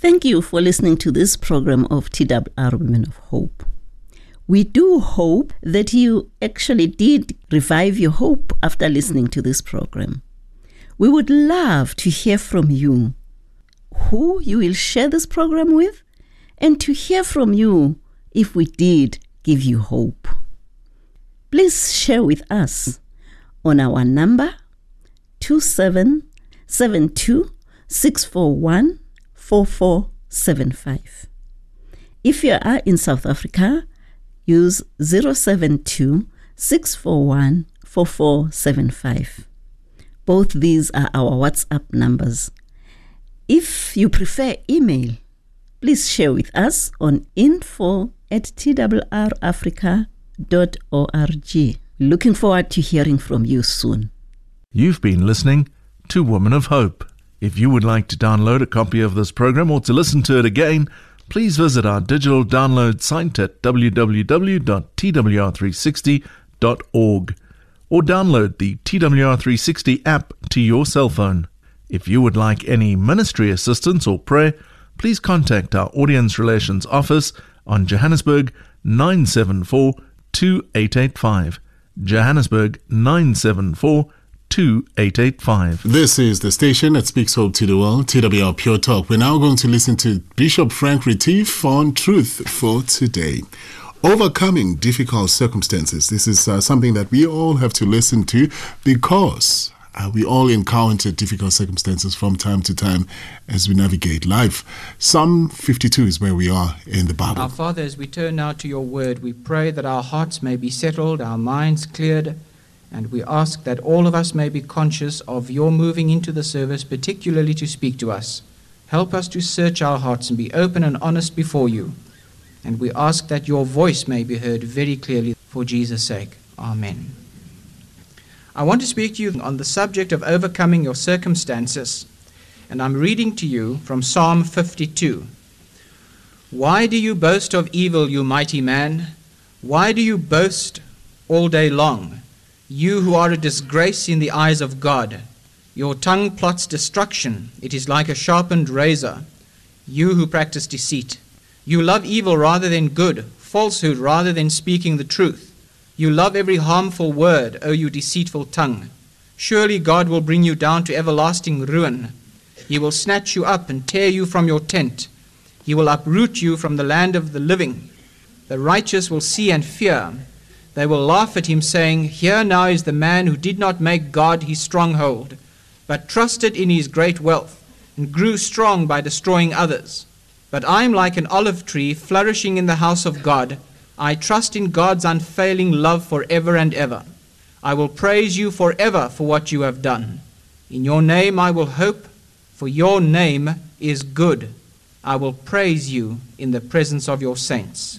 Thank you for listening to this program of TWR Women of Hope. We do hope that you actually did revive your hope after listening to this program. We would love to hear from you, who you will share this program with, and to hear from you if we did give you hope. Please share with us on our number 2772 641 4475. If you are in South Africa, use 072 641 4475. Both these are our WhatsApp numbers. If you prefer email, please share with us on info@twrafrica.org. Looking forward to hearing from you soon. You've been listening to Women of Hope. If you would like to download a copy of this program or to listen to it again, please visit our digital download site at www.twr360.org or download the TWR360 app to your cell phone. If you would like any ministry assistance or prayer, please contact our Audience Relations Office on Johannesburg 974 2885. Johannesburg 974 2885. This is the station that speaks hope to the world, TWR Pure Talk. We're now going to listen to Bishop Frank Retief on Truth for Today. Overcoming difficult circumstances. This is something that we all have to listen to because we all encounter difficult circumstances from time to time as we navigate life. Psalm 52 is where we are in the Bible. Our Father, as we turn now to your word, we pray that our hearts may be settled, our minds cleared, and we ask that all of us may be conscious of your moving into the service, particularly to speak to us. Help us to search our hearts and be open and honest before you. And we ask that your voice may be heard very clearly for Jesus' sake. Amen. I want to speak to you on the subject of overcoming your circumstances. And I'm reading to you from Psalm 52. Why do you boast of evil, you mighty man? Why do you boast all day long? You who are a disgrace in the eyes of God. Your tongue plots destruction. It is like a sharpened razor. You who practice deceit. You love evil rather than good, falsehood rather than speaking the truth. You love every harmful word, O you deceitful tongue. Surely God will bring you down to everlasting ruin. He will snatch you up and tear you from your tent. He will uproot you from the land of the living. The righteous will see and fear. They will laugh at him, saying, Here now is the man who did not make God his stronghold, but trusted in his great wealth, and grew strong by destroying others. But I am like an olive tree flourishing in the house of God. I trust in God's unfailing love forever and ever. I will praise you forever for what you have done. In your name I will hope, for your name is good. I will praise you in the presence of your saints.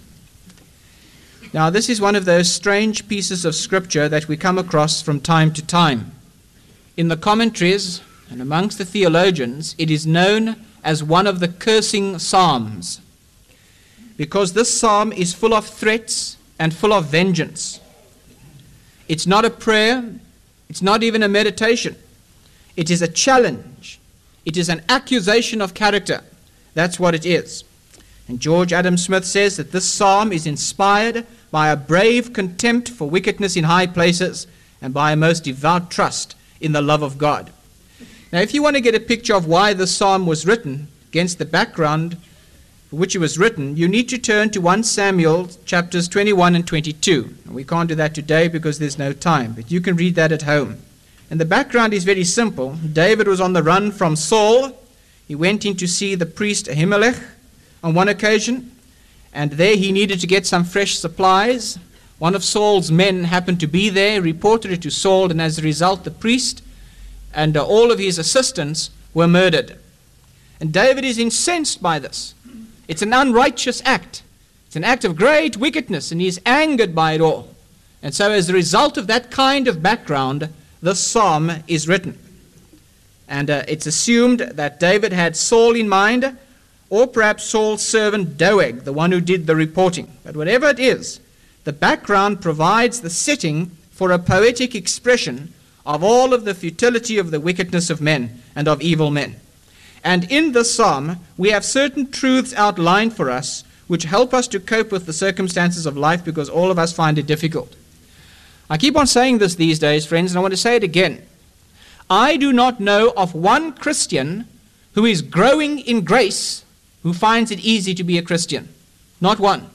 Now, this is one of those strange pieces of scripture that we come across from time to time. In the commentaries and amongst the theologians, it is known as one of the cursing psalms, because this psalm is full of threats and full of vengeance. It's not a prayer. It's not even a meditation. It is a challenge. It is an accusation of character. That's what it is. And George Adam Smith says that this psalm is inspired by a brave contempt for wickedness in high places and by a most devout trust in the love of God. Now, if you want to get a picture of why this psalm was written against the background for which it was written, you need to turn to 1 Samuel chapters 21 and 22. And we can't do that today because there's no time, but you can read that at home. And the background is very simple. David was on the run from Saul. He went in to see the priest Ahimelech on one occasion, and there he needed to get some fresh supplies. One of Saul's men happened to be there, reported it to Saul, and as a result the priest and all of his assistants were murdered. And David is incensed by this. It's an unrighteous act. It's an act of great wickedness, and he's angered by it all. And so as a result of that kind of background, this psalm is written. And it's assumed that David had Saul in mind, or perhaps Saul's servant Doeg, the one who did the reporting. But whatever it is, the background provides the setting for a poetic expression of all of the futility of the wickedness of men and of evil men. And in this psalm, we have certain truths outlined for us which help us to cope with the circumstances of life, because all of us find it difficult. I keep on saying this these days, friends, and I want to say it again. I do not know of one Christian who is growing in grace who finds it easy to be a Christian. Not one.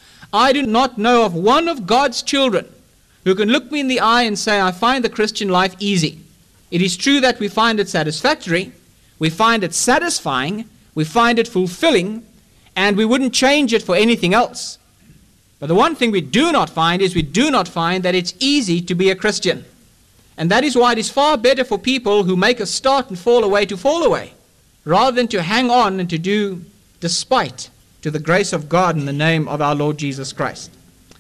I do not know of one of God's children who can look me in the eye and say, I find the Christian life easy. It is true that we find it satisfactory, we find it satisfying, we find it fulfilling, and we wouldn't change it for anything else. But the one thing we do not find is we do not find that it's easy to be a Christian. And that is why it is far better for people who make a start and fall away, rather than to hang on and to do despite to the grace of God in the name of our Lord Jesus Christ.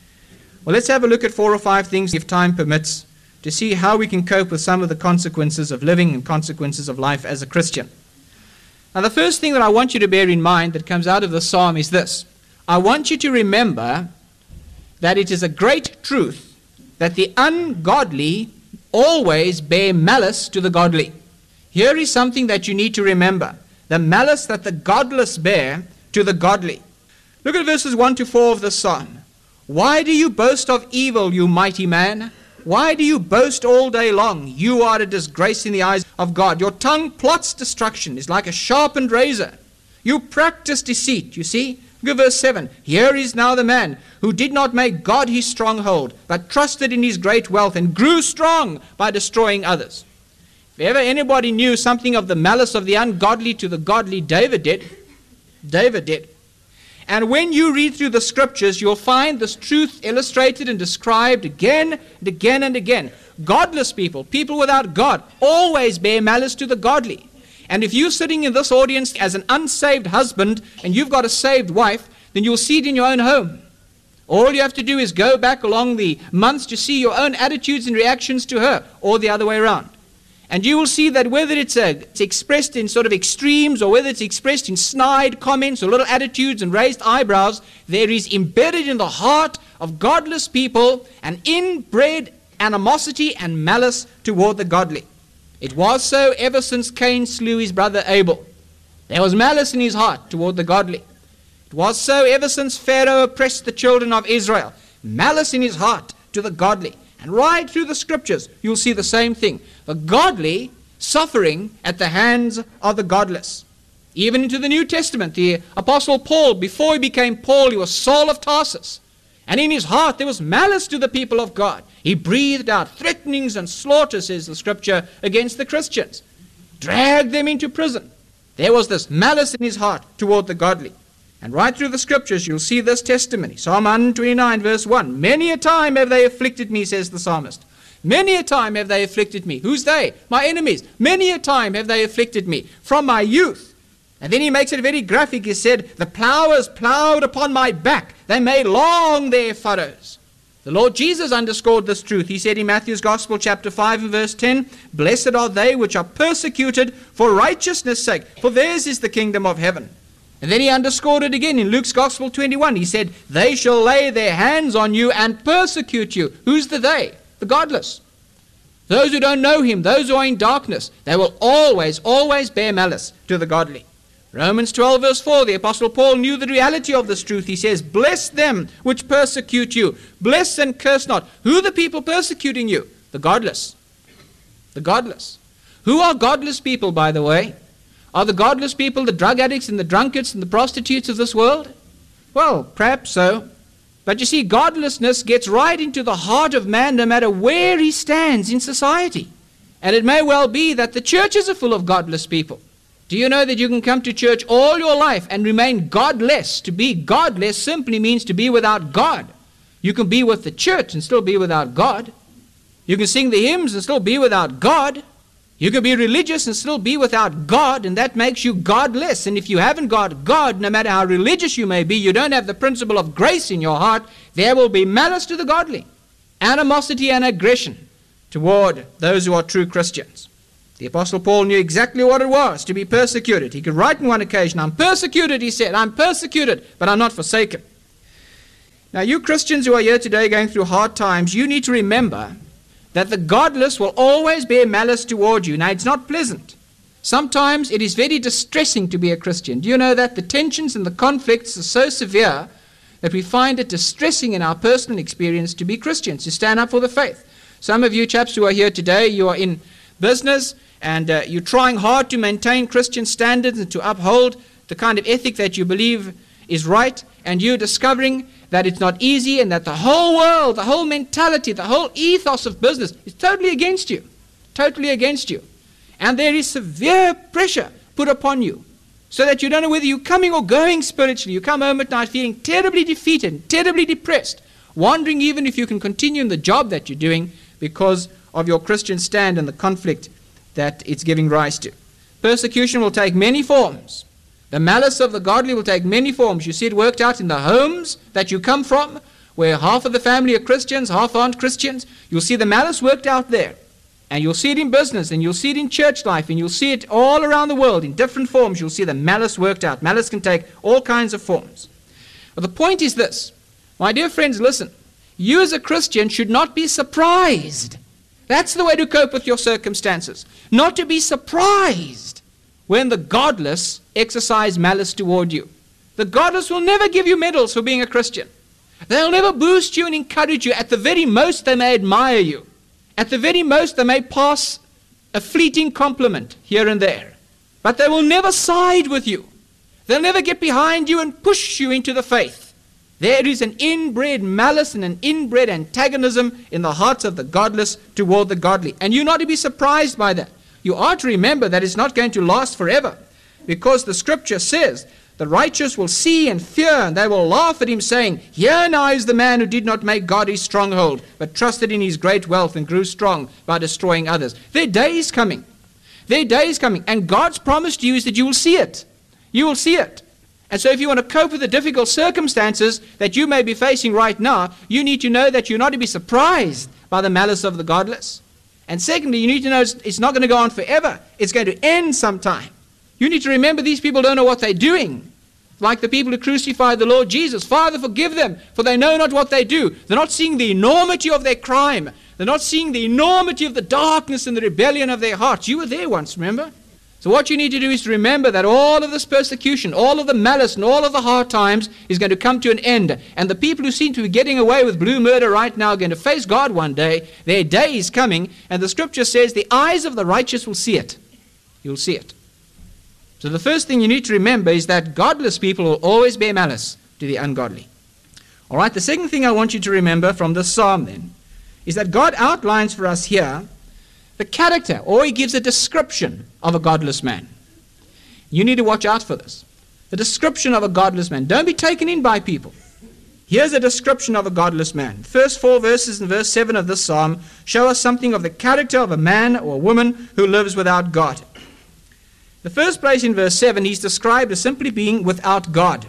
Well, let's have a look at 4 or 5 things, if time permits, to see how we can cope with some of the consequences of living and consequences of life as a Christian. Now, the first thing that I want you to bear in mind that comes out of the psalm is this. I want you to remember that it is a great truth that the ungodly always bear malice to the godly. Here is something that you need to remember. The malice that the godless bear to the godly. Look at verses 1 to 4 of the psalm. Why do you boast of evil, you mighty man? Why do you boast all day long? You are a disgrace in the eyes of God. Your tongue plots destruction, is like a sharpened razor. You practice deceit, you see. Look at verse 7. Here is now the man who did not make God his stronghold, but trusted in his great wealth and grew strong by destroying others. If ever anybody knew something of the malice of the ungodly to the godly, David did. David did. And when you read through the scriptures, you'll find this truth illustrated and described again and again and again. Godless people, people without God, always bear malice to the godly. And if you're sitting in this audience as an unsaved husband and you've got a saved wife, then you'll see it in your own home. All you have to do is go back along the months to see your own attitudes and reactions to her, or the other way around. And you will see that whether it's expressed in sort of extremes, or whether it's expressed in snide comments or little attitudes and raised eyebrows, there is embedded in the heart of godless people an inbred animosity and malice toward the godly. It was so ever since Cain slew his brother Abel. There was malice in his heart toward the godly. It was so ever since Pharaoh oppressed the children of Israel. Malice in his heart to the godly. And right through the scriptures, you'll see the same thing. The godly suffering at the hands of the godless. Even into the New Testament, the Apostle Paul, before he became Paul, he was Saul of Tarsus. And in his heart there was malice to the people of God. He breathed out threatenings and slaughter, says the scripture, against the Christians. Dragged them into prison. There was this malice in his heart toward the godly. And right through the scriptures you'll see this testimony. Psalm 129 verse 1. Many a time have they afflicted me, says the psalmist. Many a time have they afflicted me. Who's they? My enemies. Many a time have they afflicted me from my youth. And then he makes it very graphic. He said, the plowers plowed upon my back. They made long their furrows. The Lord Jesus underscored this truth. He said in Matthew's Gospel, chapter 5 and verse 10, blessed are they which are persecuted for righteousness' sake, for theirs is the kingdom of heaven. And then he underscored it again in Luke's Gospel 21. He said, they shall lay their hands on you and persecute you. Who's the they? The godless. Those who don't know him, those who are in darkness, they will always, always bear malice to the godly. Romans 12 verse 4, the Apostle Paul knew the reality of this truth. He says, bless them which persecute you. Bless and curse not. Who are the people persecuting you? The godless. The godless. Who are godless people, by the way? Are the godless people the drug addicts and the drunkards and the prostitutes of this world? Well, perhaps so. But you see, godlessness gets right into the heart of man no matter where he stands in society. And it may well be that the churches are full of godless people. Do you know that you can come to church all your life and remain godless? To be godless simply means to be without God. You can be with the church and still be without God. You can sing the hymns and still be without God. You can be religious and still be without God, and that makes you godless. And if you haven't got God, no matter how religious you may be, you don't have the principle of grace in your heart, there will be malice to the godly, animosity and aggression toward those who are true Christians. The Apostle Paul knew exactly what it was to be persecuted. He could write on one occasion, I'm persecuted, he said, I'm persecuted, but I'm not forsaken. Now, you Christians who are here today going through hard times, you need to remember that the godless will always bear malice toward you. Now, it's not pleasant. Sometimes it is very distressing to be a Christian. Do you know that the tensions and the conflicts are so severe that we find it distressing in our personal experience to be Christians, to stand up for the faith? Some of you chaps who are here today, you are in business and you're trying hard to maintain Christian standards and to uphold the kind of ethic that you believe is right, and you're discovering that it's not easy and that the whole world, the whole mentality, the whole ethos of business is totally against you. Totally against you. And there is severe pressure put upon you so that you don't know whether you're coming or going spiritually. You come home at night feeling terribly defeated, terribly depressed, wondering even if you can continue in the job that you're doing because of your Christian stand and the conflict that it's giving rise to. Persecution will take many forms. The malice of the godly will take many forms. You see it worked out in the homes that you come from, where half of the family are Christians, half aren't Christians. You'll see the malice worked out there. And you'll see it in business, and you'll see it in church life, and you'll see it all around the world in different forms. You'll see the malice worked out. Malice can take all kinds of forms. But the point is this. My dear friends, listen. You as a Christian should not be surprised. That's the way to cope with your circumstances. Not to be surprised when the godless exercise malice toward you. The godless will never give you medals for being a Christian. They'll never boost you and encourage you. At the very most, they may admire you. At the very most, they may pass a fleeting compliment here and there. But they will never side with you. They'll never get behind you and push you into the faith. There is an inbred malice and an inbred antagonism in the hearts of the godless toward the godly. And you're not to be surprised by that. You are to remember that it's not going to last forever. Because the scripture says, the righteous will see and fear, and they will laugh at him, saying, here now is the man who did not make God his stronghold, but trusted in his great wealth and grew strong by destroying others. Their day is coming. Their day is coming. And God's promise to you is that you will see it. You will see it. And so if you want to cope with the difficult circumstances that you may be facing right now, you need to know that you're not to be surprised by the malice of the godless. And secondly, you need to know it's not going to go on forever. It's going to end sometime. You need to remember these people don't know what they're doing. Like the people who crucified the Lord Jesus. Father, forgive them, for they know not what they do. They're not seeing the enormity of their crime. They're not seeing the enormity of the darkness and the rebellion of their hearts. You were there once, remember? So what you need to do is to remember that all of this persecution, all of the malice and all of the hard times is going to come to an end. And the people who seem to be getting away with blue murder right now are going to face God one day. Their day is coming. And the scripture says the eyes of the righteous will see it. You'll see it. So the first thing you need to remember is that godless people will always bear malice to the ungodly. All right, the second thing I want you to remember from this psalm then is that God outlines for us here the character, or he gives a description of a godless man. You need to watch out for this. The description of a godless man. Don't be taken in by people. Here's a description of a godless man. First 4 verses in verse 7 of this psalm show us something of the character of a man or a woman who lives without God. The first place in verse 7, he's described as simply being without God.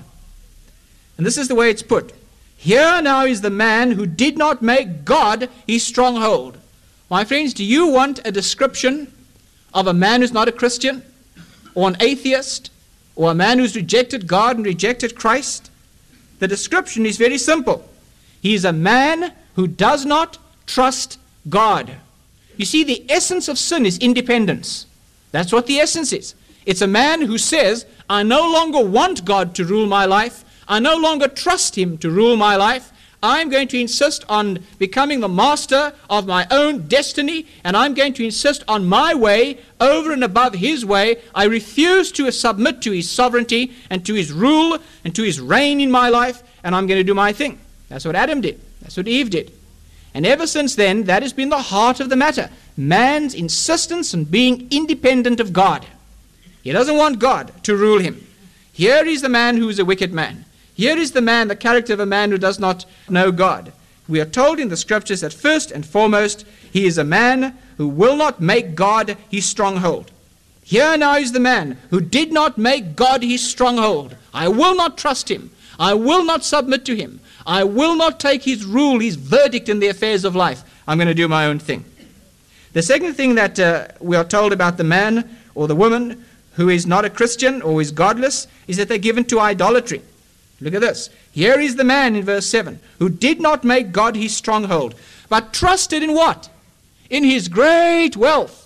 And this is the way it's put. Here now is the man who did not make God his stronghold. My friends, do you want a description of a man who's not a Christian, or an atheist, or a man who's rejected God and rejected Christ? The description is very simple. He is a man who does not trust God. You see, the essence of sin is independence. That's what the essence is. It's a man who says, I no longer want God to rule my life. I no longer trust him to rule my life. I'm going to insist on becoming the master of my own destiny, and I'm going to insist on my way over and above his way. I refuse to submit to his sovereignty and to his rule and to his reign in my life, and I'm going to do my thing. That's what Adam did. That's what Eve did. And ever since then, that has been the heart of the matter. Man's insistence on being independent of God. He doesn't want God to rule him. Here is the man who is a wicked man. Here is the man, the character of a man who does not know God. We are told in the scriptures that first and foremost, he is a man who will not make God his stronghold. Here now is the man who did not make God his stronghold. I will not trust him. I will not submit to him. I will not take his rule, his verdict in the affairs of life. I'm going to do my own thing. The second thing that we are told about the man or the woman who is not a Christian or is godless is that they're given to idolatry. Look at this. Here is the man in verse 7 who did not make God his stronghold, but trusted in what? In his great wealth.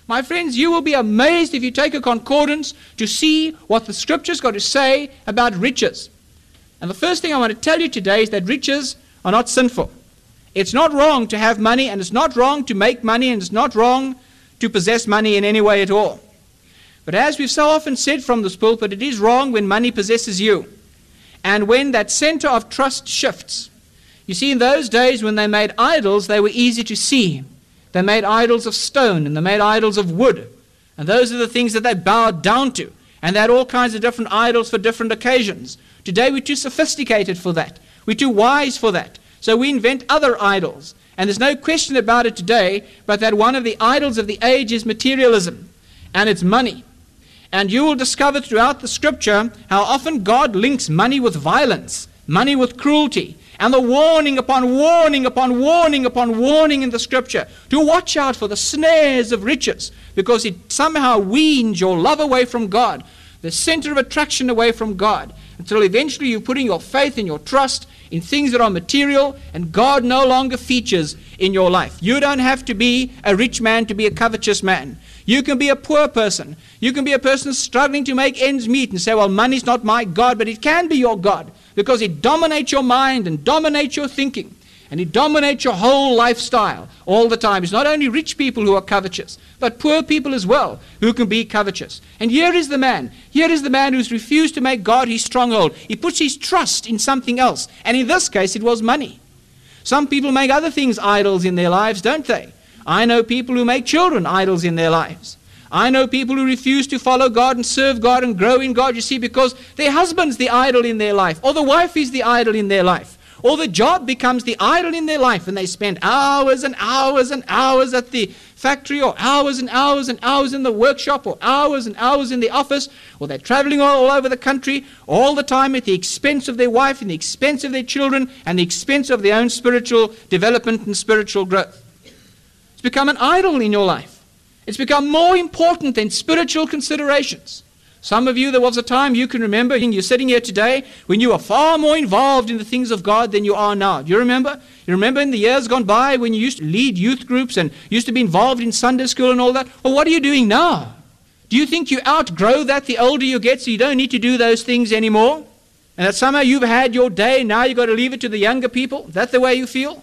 My friends, you will be amazed if you take a concordance to see what the Scripture's got to say about riches. And the first thing I want to tell you today is that riches are not sinful. It's not wrong to have money, and it's not wrong to make money, and it's not wrong to possess money in any way at all. But as we've so often said from this pulpit, it is wrong when money possesses you. And when that center of trust shifts. You see, in those days when they made idols, they were easy to see. They made idols of stone, and they made idols of wood. And those are the things that they bowed down to. And they had all kinds of different idols for different occasions. Today we're too sophisticated for that. We're too wise for that. So we invent other idols. And there's no question about it today, but that one of the idols of the age is materialism. And it's money. And you will discover throughout the Scripture how often God links money with violence, money with cruelty, and the warning upon warning upon warning upon warning in the Scripture to watch out for the snares of riches, because it somehow weans your love away from God, the center of attraction away from God, until eventually you're putting your faith and your trust in things that are material, and God no longer features in your life. You don't have to be a rich man to be a covetous man. You can be a poor person. You can be a person struggling to make ends meet and say, well, money's not my God, but it can be your God, because it dominates your mind and dominates your thinking, and it dominates your whole lifestyle all the time. It's not only rich people who are covetous, but poor people as well who can be covetous. And here is the man who's refused to make God his stronghold. He puts his trust in something else, and in this case it was money. Some people make other things idols in their lives, don't they? I know people who make children idols in their lives. I know people who refuse to follow God and serve God and grow in God, you see, because their husband's the idol in their life, or the wife is the idol in their life, or the job becomes the idol in their life, and they spend hours and hours and hours at the factory, or hours and hours and hours in the workshop, or hours and hours in the office, or they're traveling all over the country all the time at the expense of their wife and the expense of their children and the expense of their own spiritual development and spiritual growth. It's become an idol in your life. It's become more important than spiritual considerations. Some of you, there was a time you can remember, you're sitting here today, when you were far more involved in the things of God than you are now. Do you remember? You remember in the years gone by when you used to lead youth groups and used to be involved in Sunday school and all that? Well, what are you doing now? Do you think you outgrow that the older you get, so you don't need to do those things anymore? And that somehow you've had your day, now you've got to leave it to the younger people? Is that the way you feel?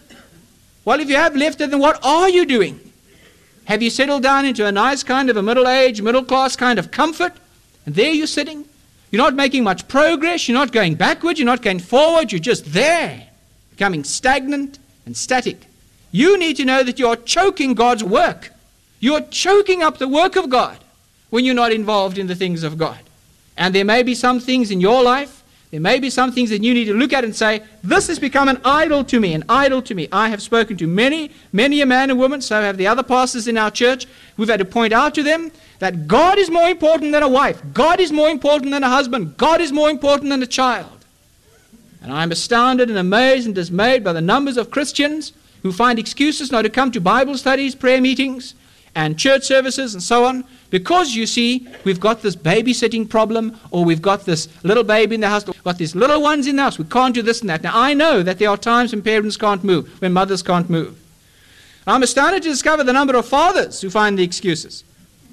Well, if you have left it, then what are you doing? Have you settled down into a nice kind of a middle-aged, middle-class kind of comfort? And there you're sitting. You're not making much progress. You're not going backwards. You're not going forward. You're just there, becoming stagnant and static. You need to know that you're choking God's work. You're choking up the work of God when you're not involved in the things of God. And there may be some things in your life, there may be some things that you need to look at and say, this has become an idol to me, an idol to me. I have spoken to many a man and woman, so have the other pastors in our church. We've had to point out to them that God is more important than a wife. God is more important than a husband. God is more important than a child. And I'm astounded and amazed and dismayed by the numbers of Christians who find excuses not to come to Bible studies, prayer meetings, and church services and so on, because, you see, we've got this babysitting problem, or we've got this little baby in the house, we've got these little ones in the house, we can't do this and that. Now, I know that there are times when parents can't move, when mothers can't move. I'm astounded to discover the number of fathers who find the excuses.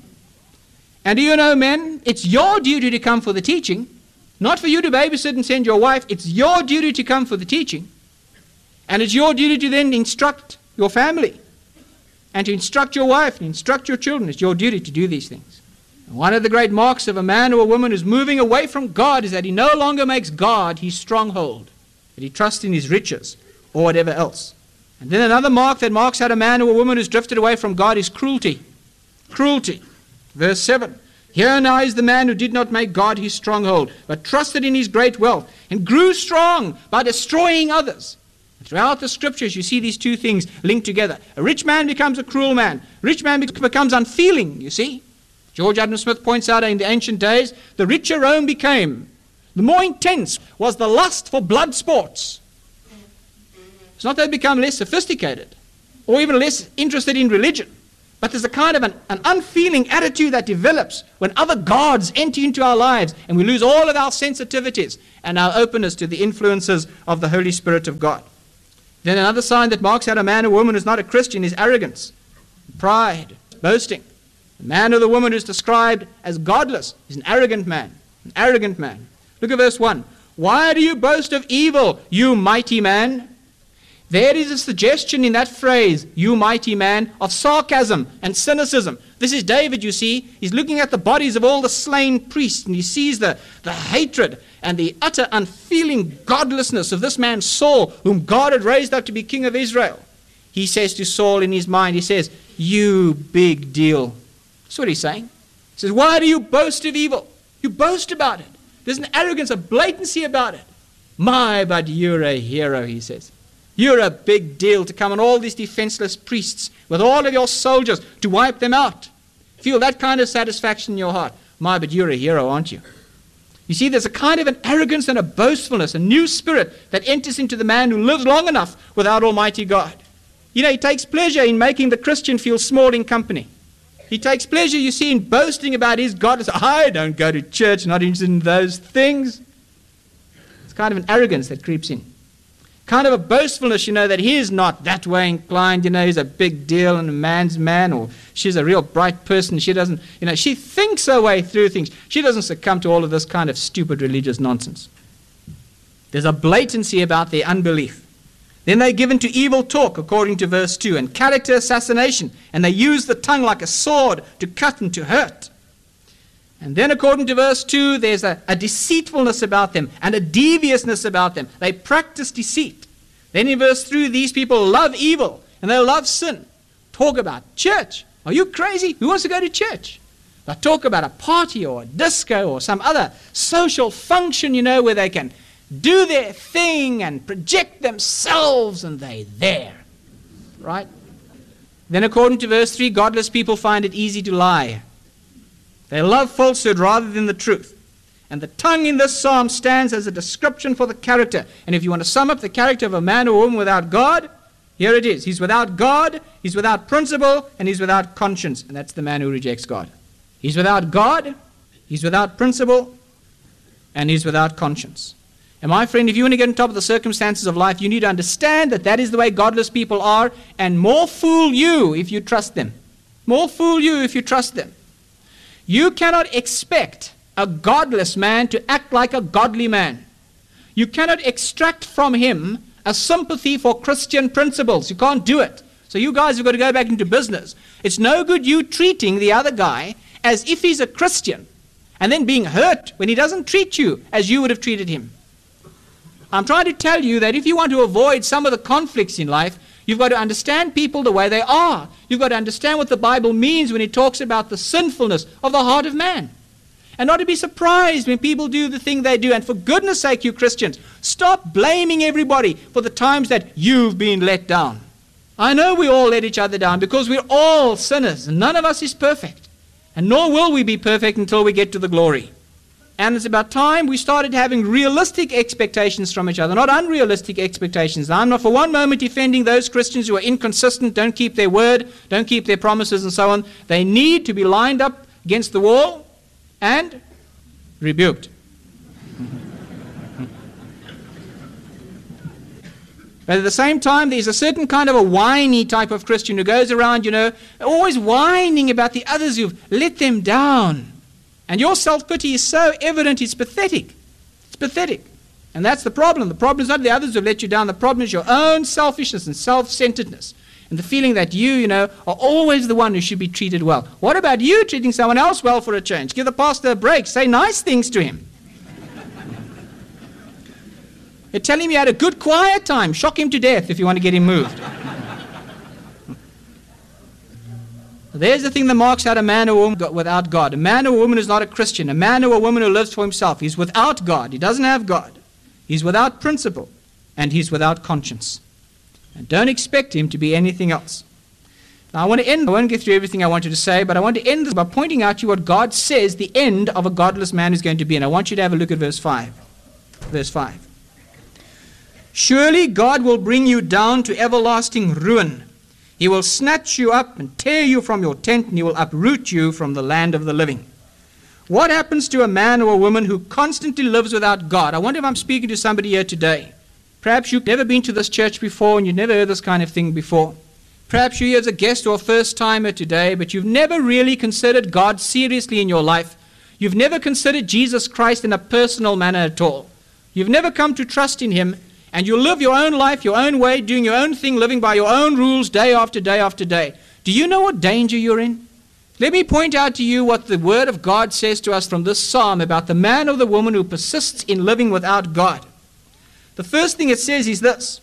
And do you know, men, it's your duty to come for the teaching, not for you to babysit and send your wife. It's your duty to come for the teaching. And it's your duty to then instruct your family, and to instruct your wife and instruct your children. It's your duty to do these things. And one of the great marks of a man or a woman who's moving away from God is that he no longer makes God his stronghold, that he trusts in his riches or whatever else. And then another mark that marks out a man or a woman who's drifted away from God is cruelty. Cruelty. Verse 7. Here now is the man who did not make God his stronghold, but trusted in his great wealth, and grew strong by destroying others. Throughout the Scriptures, you see these two things linked together. A rich man becomes a cruel man. A rich man becomes unfeeling, you see. George Adam Smith points out in the ancient days, the richer Rome became, the more intense was the lust for blood sports. It's not that they become less sophisticated or even less interested in religion, but there's a kind of an unfeeling attitude that develops when other gods enter into our lives and we lose all of our sensitivities and our openness to the influences of the Holy Spirit of God. Then another sign that marks out a man or woman who's not a Christian is arrogance, pride, boasting. The man or the woman who's described as godless is an arrogant man. An arrogant man. Look at verse 1. Why do you boast of evil, you mighty man? There is a suggestion in that phrase, you mighty man, of sarcasm and cynicism. This is David, you see. He's looking at the bodies of all the slain priests, and he sees the hatred and the utter unfeeling godlessness of this man Saul, whom God had raised up to be king of Israel. He says to Saul in his mind, he says, you big deal. That's what he's saying. He says, why do you boast of evil? You boast about it. There's an arrogance, a blatancy about it. My, but you're a hero, he says. You're a big deal to come on all these defenseless priests with all of your soldiers to wipe them out. Feel that kind of satisfaction in your heart. My, but you're a hero, aren't you? You see, there's a kind of an arrogance and a boastfulness, a new spirit that enters into the man who lives long enough without Almighty God. You know, he takes pleasure in making the Christian feel small in company. He takes pleasure, you see, in boasting about his godless. I don't go to church, not interested in those things. It's kind of an arrogance that creeps in. Kind of a boastfulness, you know, that he is not that way inclined, you know, he's a big deal and a man's man, or she's a real bright person. She doesn't, you know, she thinks her way through things. She doesn't succumb to all of this kind of stupid religious nonsense. There's a blatancy about their unbelief. Then they're given to evil talk, according to verse 2, and character assassination, and they use the tongue like a sword to cut and to hurt. And then according to verse 2, there's a deceitfulness about them and a deviousness about them. They practice deceit. Then in verse 3, these people love evil and they love sin. Talk about church. Are you crazy? Who wants to go to church? They talk about a party or a disco or some other social function, you know, where they can do their thing and project themselves and they're there. Right? Then according to verse 3, godless people find it easy to lie. They love falsehood rather than the truth. And the tongue in this psalm stands as a description for the character. And if you want to sum up the character of a man or woman without God, here it is. He's without God, he's without principle, and he's without conscience. And that's the man who rejects God. He's without God, he's without principle, and he's without conscience. And my friend, if you want to get on top of the circumstances of life, you need to understand that that is the way godless people are, and more fool you if you trust them. More fool you if you trust them. You cannot expect a godless man to act like a godly man. You cannot extract from him a sympathy for Christian principles. You can't do it. So you guys have got to go back into business. It's no good you treating the other guy as if he's a Christian and then being hurt when he doesn't treat you as you would have treated him. I'm trying to tell you that if you want to avoid some of the conflicts in life, you've got to understand people the way they are. You've got to understand what the Bible means when it talks about the sinfulness of the heart of man. And not to be surprised when people do the thing they do. And for goodness sake, you Christians, stop blaming everybody for the times that you've been let down. I know we all let each other down because we're all sinners. And none of us is perfect. And nor will we be perfect until we get to the glory. And it's about time we started having realistic expectations from each other, not unrealistic expectations. Now, I'm not for one moment defending those Christians who are inconsistent, don't keep their word, don't keep their promises and so on. They need to be lined up against the wall and rebuked. But at the same time, there's a certain kind of a whiny type of Christian who goes around, you know, always whining about the others who've let them down. And your self-pity is so evident, it's pathetic. It's pathetic. And that's the problem. The problem is not the others who have let you down. The problem is your own selfishness and self-centeredness. And the feeling that you know, are always the one who should be treated well. What about you treating someone else well for a change? Give the pastor a break. Say nice things to him. You're telling him you had a good quiet time. Shock him to death if you want to get him moved. There's the thing that marks out a man or woman without God. A man or woman is not a Christian. A man or a woman who lives for himself. He's without God. He doesn't have God. He's without principle. And he's without conscience. And don't expect him to be anything else. Now I want to end. I won't get through everything I wanted to say, but I want to end this by pointing out to you what God says the end of a godless man is going to be. And I want you to have a look at verse 5. Verse 5. Surely God will bring you down to everlasting ruin. He will snatch you up and tear you from your tent, and he will uproot you from the land of the living. What happens to a man or a woman who constantly lives without God? I wonder if I'm speaking to somebody here today. Perhaps you've never been to this church before and you've never heard this kind of thing before. Perhaps you're here as a guest or a first-timer today, but you've never really considered God seriously in your life. You've never considered Jesus Christ in a personal manner at all. You've never come to trust in Him, and you live your own life, your own way, doing your own thing, living by your own rules day after day after day. Do you know what danger you're in? Let me point out to you what the Word of God says to us from this psalm about the man or the woman who persists in living without God. The first thing it says is this: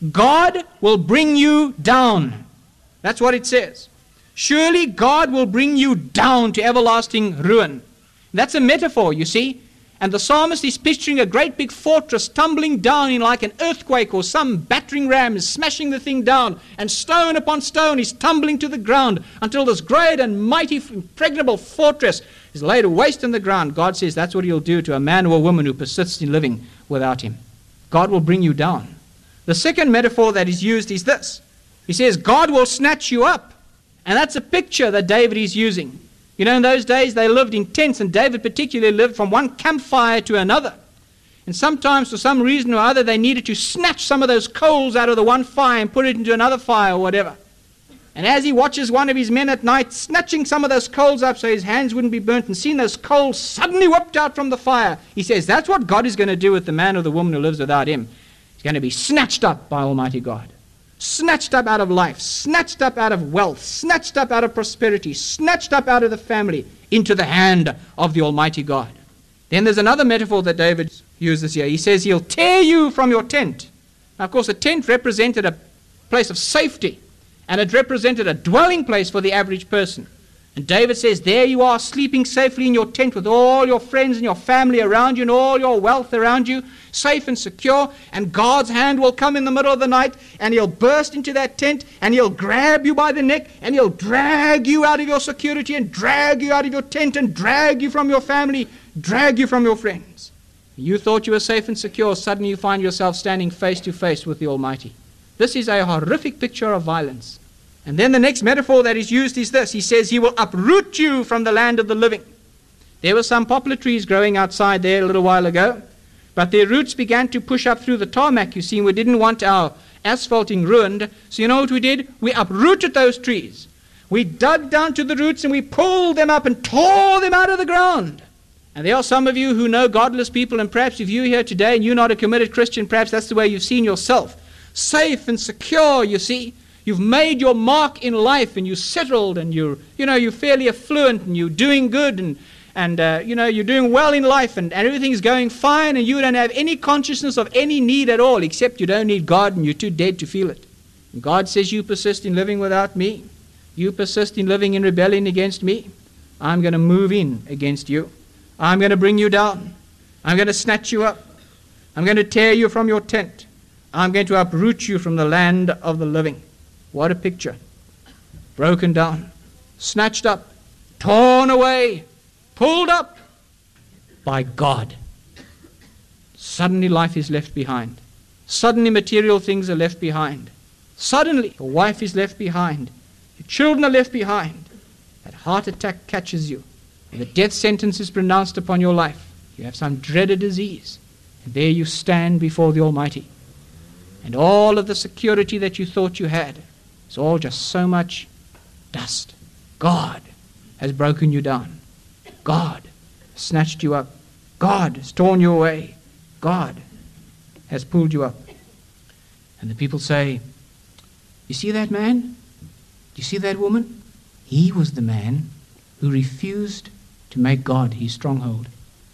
God will bring you down. That's what it says. Surely God will bring you down to everlasting ruin. That's a metaphor, you see. And the psalmist is picturing a great big fortress tumbling down in like an earthquake, or some battering ram is smashing the thing down, and stone upon stone is tumbling to the ground until this great and mighty, impregnable fortress is laid waste in the ground. God says that's what He'll do to a man or a woman who persists in living without Him. God will bring you down. The second metaphor that is used is this. He says God will snatch you up. And that's a picture that David is using. You know, in those days they lived in tents, and David particularly lived from one campfire to another. And sometimes, for some reason or other, they needed to snatch some of those coals out of the one fire and put it into another fire or whatever. And as he watches one of his men at night snatching some of those coals up so his hands wouldn't be burnt, and seeing those coals suddenly whipped out from the fire, he says that's what God is going to do with the man or the woman who lives without Him. He's going to be snatched up by Almighty God. Snatched up out of life, snatched up out of wealth, snatched up out of prosperity, snatched up out of the family into the hand of the Almighty God. Then there's another metaphor that David uses here. He says He'll tear you from your tent. Now, of course, a tent represented a place of safety, and it represented a dwelling place for the average person. And David says, there you are, sleeping safely in your tent with all your friends and your family around you and all your wealth around you, safe and secure, and God's hand will come in the middle of the night, and He'll burst into that tent, and He'll grab you by the neck, and He'll drag you out of your security, and drag you out of your tent, and drag you from your family, drag you from your friends. You thought you were safe and secure. Suddenly you find yourself standing face to face with the Almighty. This is a horrific picture of violence. And then the next metaphor that is used is this. He says He will uproot you from the land of the living. There were some poplar trees growing outside there a little while ago, but their roots began to push up through the tarmac, you see. We didn't want our asphalting ruined, so you know what we did? We uprooted those trees. We dug down to the roots and we pulled them up and tore them out of the ground. And there are some of you who know godless people, and perhaps if you're here today and you're not a committed Christian, perhaps that's the way you've seen yourself. Safe and secure, you see. You've made your mark in life, and you're settled, and you're fairly affluent, and you're doing good, and you're doing well in life, and everything's going fine, and you don't have any consciousness of any need at all, except you don't need God, and you're too dead to feel it. And God says, you persist in living without me. You persist in living in rebellion against me. I'm going to move in against you. I'm going to bring you down. I'm going to snatch you up. I'm going to tear you from your tent. I'm going to uproot you from the land of the living. What a picture. Broken down, snatched up, torn away, pulled up by God. Suddenly life is left behind. Suddenly material things are left behind. Suddenly your wife is left behind. Your children are left behind. That heart attack catches you. And the death sentence is pronounced upon your life. You have some dreaded disease. And there you stand before the Almighty. And all of the security that you thought you had, it's all just so much dust. God has broken you down. God has snatched you up. God has torn you away. God has pulled you up. And the people say, you see that man? Do you see that woman? He was the man who refused to make God his stronghold.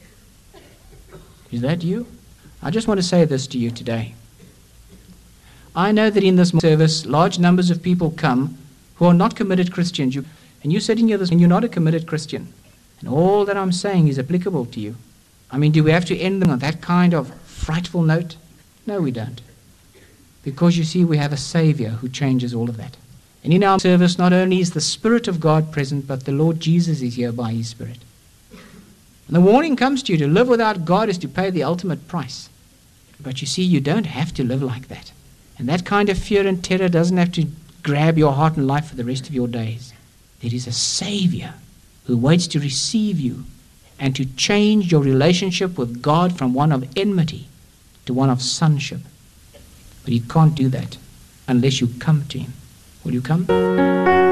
Is that you? I just want to say this to you today. I know that in this service, large numbers of people come who are not committed Christians. And you're sitting here and you're not a committed Christian. And all that I'm saying is applicable to you. I mean, do we have to end them on that kind of frightful note? No, we don't. Because you see, we have a Savior who changes all of that. And in our service, not only is the Spirit of God present, but the Lord Jesus is here by His Spirit. And the warning comes to you, to live without God is to pay the ultimate price. But you see, you don't have to live like that. And that kind of fear and terror doesn't have to grab your heart and life for the rest of your days. There is a Savior who waits to receive you and to change your relationship with God from one of enmity to one of sonship. But He can't do that unless you come to Him Will you come?